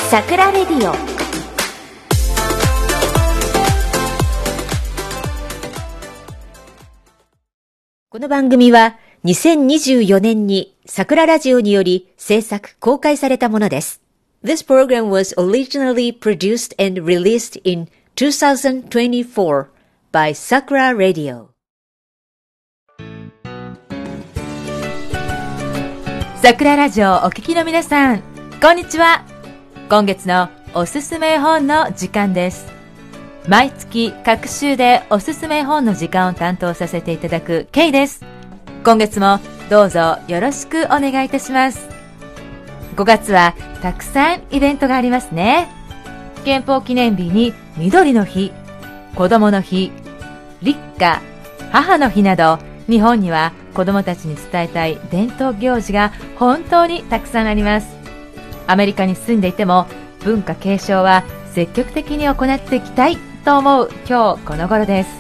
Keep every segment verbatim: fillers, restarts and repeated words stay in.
さくらレディオ。この番組はにせんにじゅうよねんにさくらラジオにより制作公開されたものです。This program was originally produced and released in twenty twenty-four by Sakura Radio。 さくらラジオお聞きの皆さん、こんにちは。今月のおすすめ本の時間です。毎月各週でおすすめ本の時間を担当させていただく K です。今月もどうぞよろしくお願いいたします。ごがつはたくさんイベントがありますね。憲法記念日に緑の日、子供の日、立夏、母の日など、日本には子供たちに伝えたい伝統行事が本当にたくさんあります。アメリカに住んでいても文化継承は積極的に行っていきたいと思う今日この頃です。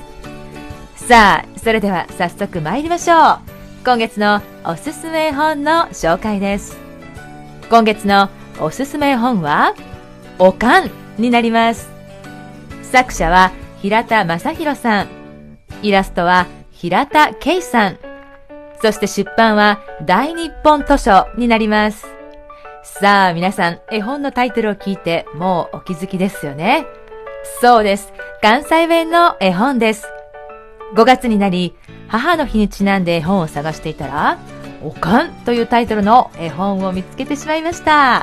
さあ、それでは早速参りましょう。今月のおすすめ本の紹介です。今月のおすすめ本はおかんになります。作者は平田正宏さん、イラストは平田圭さん、そして出版は大日本図書になります。さあ皆さん、絵本のタイトルを聞いてもうお気づきですよね。そうです、関西弁の絵本です。ごがつになり、母の日にちなんで絵本を探していたら、おかんというタイトルの絵本を見つけてしまいました。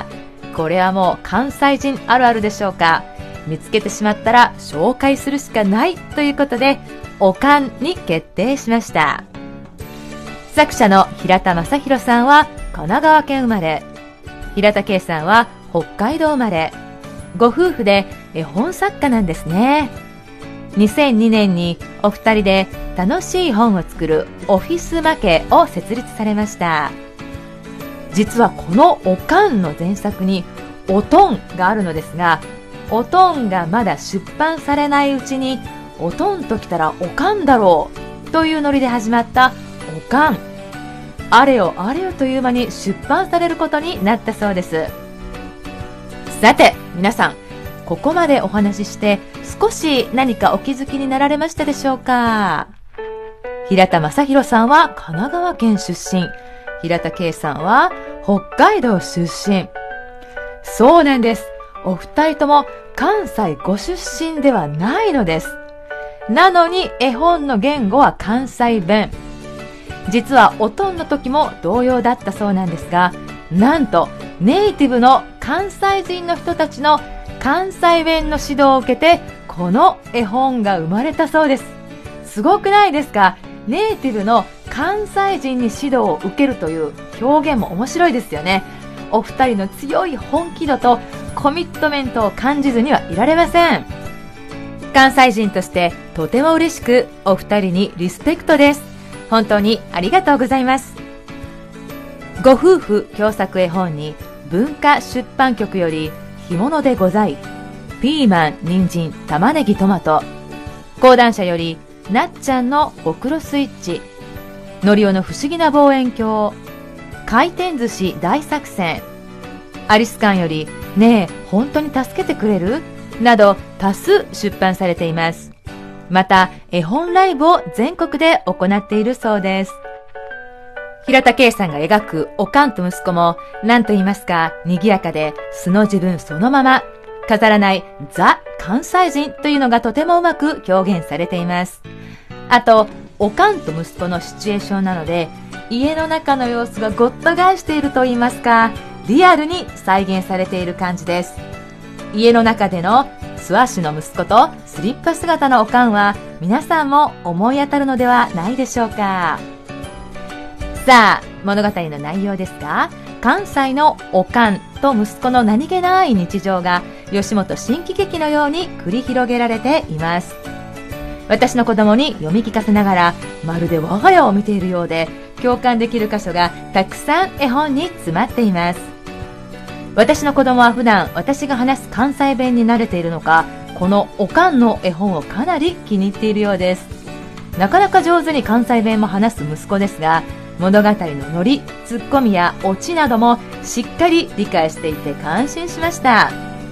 これはもう関西人あるあるでしょうか。見つけてしまったら紹介するしかないということで、おかんに決定しました。作者の平田正宏さんは神奈川県生まれ、平田圭さんは北海道生まれ、ご夫婦で絵本作家なんですね。にせんにねんにお二人で楽しい本を作るオフィスマケを設立されました。実はこのおかんの前作におとんがあるのですが、おとんがまだ出版されないうちに、おとんときたらおかんだろうというノリで始まったおかん。あれよあれよという間に出版されることになったそうです。さて皆さん、ここまでお話しして少し何かお気づきになられましたでしょうか。平田正宏さんは神奈川県出身、平田圭さんは北海道出身。そうなんです。お二人とも関西ご出身ではないのです。なのに絵本の言語は関西弁。実はおとんの時も同様だったそうなんですが、なんとネイティブの関西人の人たちの関西弁の指導を受けて、この絵本が生まれたそうです。すごくないですか。ネイティブの関西人に指導を受けるという表現も面白いですよね。お二人の強い本気度とコミットメントを感じずにはいられません。関西人としてとても嬉しく、お二人にリスペクトです。本当にありがとうございます。ご夫婦共作絵本に文化出版局より干物でござい、ピーマン、人参、玉ねぎ、トマト、講談社よりなっちゃんのほくろスイッチ、のりおの不思議な望遠鏡、回転寿司大作戦、アリス館よりねえ本当に助けてくれるなど多数出版されています。また絵本ライブを全国で行っているそうです。平田圭さんが描くおかんと息子も何と言いますか、賑やかで素の自分そのまま、飾らないザ関西人というのがとてもうまく表現されています。あとおかんと息子のシチュエーションなので、家の中の様子がごった返していると言いますか、リアルに再現されている感じです。家の中での素足の息子とスリッパ姿のおかんは皆さんも思い当たるのではないでしょうか。さあ物語の内容ですが、関西のおかんと息子の何気ない日常が吉本新喜劇のように繰り広げられています。私の子供に読み聞かせながら、まるで我が家を見ているようで共感できる箇所がたくさん絵本に詰まっています。私の子供は普段私が話す関西弁に慣れているのか、このおかんの絵本をかなり気に入っているようです。なかなか上手に関西弁も話す息子ですが、物語のノリ、ツッコミやオチなどもしっかり理解していて感心しました。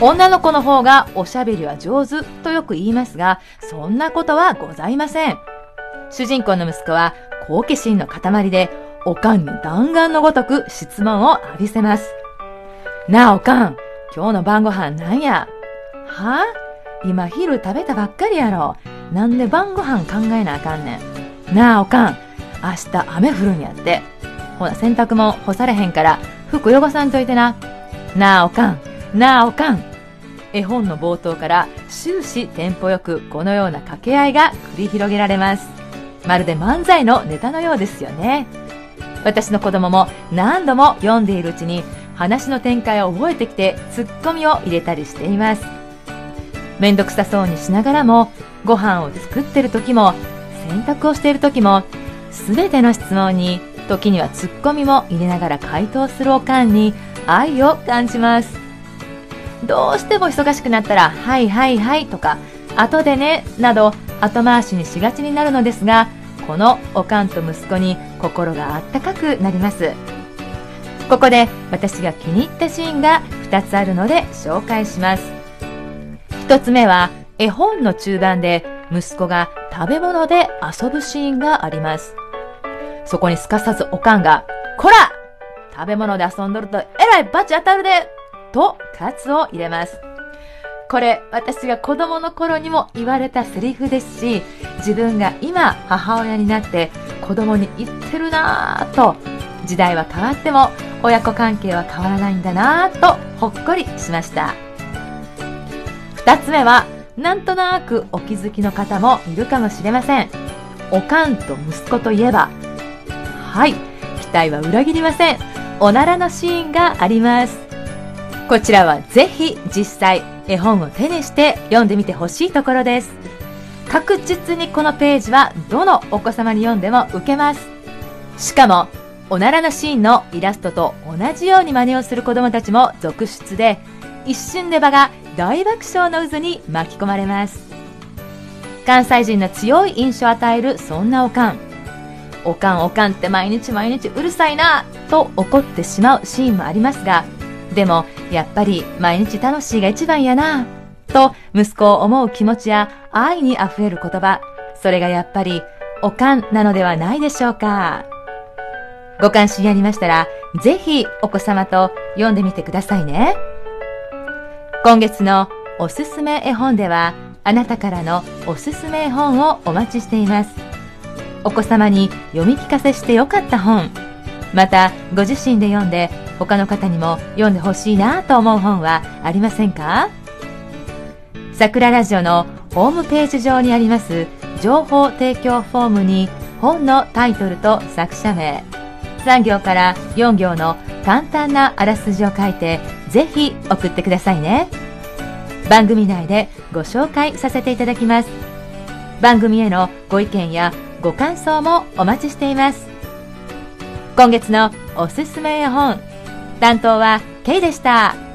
女の子の方がおしゃべりは上手とよく言いますが、そんなことはございません。主人公の息子は好奇心の塊で、おかんに弾丸のごとく質問を浴びせます。なあおかん、今日の晩ご飯なんや？はぁ？今昼食べたばっかりやろ。なんで晩ご飯考えなあかんねん。なあおかん、明日雨降るんやって。ほな洗濯も干されへんから服汚さんといてな。なあおかん、なあおかん。絵本の冒頭から終始テンポよくこのような掛け合いが繰り広げられます。まるで漫才のネタのようですよね。私の子供も何度も読んでいるうちに話の展開を覚えてきてツッコミを入れたりしています。めんどくさそうにしながらも、ご飯を作ってる時も洗濯をしている時も、すべての質問に時にはツッコミも入れながら回答するおかんに愛を感じます。どうしても忙しくなったらはいはいはいとか後でねなど後回しにしがちになるのですが、このおかんと息子に心があったかくなります。ここで私が気に入ったシーンがふたつあるので紹介します。ひとつめは絵本の中盤で息子が食べ物で遊ぶシーンがあります。そこにすかさずおかんが、こら！食べ物で遊んどるとえらい罰当たるでと喝を入れます。これ私が子供の頃にも言われたセリフですし、自分が今母親になって子供に言ってるなぁと、時代は変わっても親子関係は変わらないんだなぁとほっこりしました。二つ目はなんとなくお気づきの方もいるかもしれません。おかんと息子といえば、はい、期待は裏切りません。おならのシーンがあります。こちらはぜひ実際絵本を手にして読んでみてほしいところです。確実にこのページはどのお子様に読んでも受けます。しかもおならのシーンのイラストと同じように真似をする子どもたちも続出で、一瞬で場が大爆笑の渦に巻き込まれます。関西人の強い印象を与えるそんなおかん。おかんおかんって毎日毎日うるさいなと怒ってしまうシーンもありますが、でもやっぱり毎日楽しいが一番やなと息子を思う気持ちや愛にあふれる言葉、それがやっぱりおかんなのではないでしょうか。ご関心ありましたらぜひお子様と読んでみてくださいね。今月のおすすめ絵本では、あなたからのおすすめ絵本をお待ちしています。お子様に読み聞かせしてよかった本、またご自身で読んで他の方にも読んでほしいなと思う本はありませんか？さくらラジオのホームページ上にあります情報提供フォームに本のタイトルと作者名、さん行からよん行の簡単なあらすじを書いてぜひ送ってくださいね。番組内でご紹介させていただきます。番組へのご意見やご感想もお待ちしています。今月のおすすめ絵本、担当はケイでした。